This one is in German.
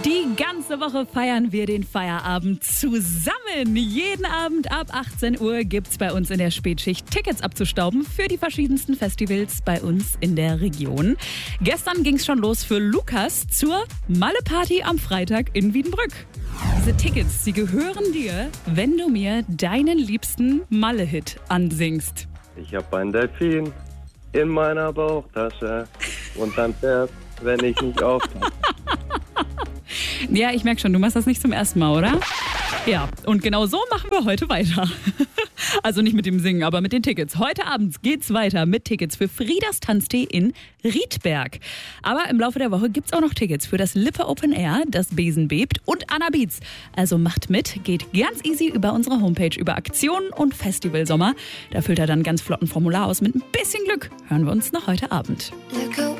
Die ganze Woche feiern wir den Feierabend zusammen. Jeden Abend ab 18 Uhr gibt's bei uns in der Spätschicht Tickets abzustauben für die verschiedensten Festivals bei uns in der Region. Gestern ging's schon los für Lukas zur Malle-Party am Freitag in Wiedenbrück. Diese Tickets, sie gehören dir, wenn du mir deinen liebsten Malle-Hit ansingst. Ich hab ein Delfin in meiner Bauchtasche und dann fährt, wenn ich nicht aufpasse. Ja, ich merke schon, du machst das nicht zum ersten Mal, oder? Ja, und genau so machen wir heute weiter. Also nicht mit dem Singen, aber mit den Tickets. Heute Abend geht's weiter mit Tickets für Friedas Tanztee in Riedberg. Aber im Laufe der Woche gibt's auch noch Tickets für das Lippe Open Air, das Besen bebt und Anna Beats. Also macht mit, geht ganz easy über unsere Homepage über Aktionen und Festivalsommer. Da füllt er dann ganz flott ein Formular aus. Mit ein bisschen Glück hören wir uns noch heute Abend.